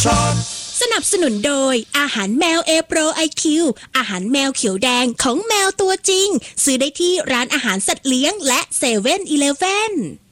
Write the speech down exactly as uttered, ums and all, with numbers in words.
ช็อตสนับสนุนโดยอาหารแมว A Pro ไอ คิว อาหารแมวเขียวแดงของแมวตัวจริงซื้อได้ที่ร้านอาหารสัตว์เลี้ยงและเซเว่นอีเลฟเว่น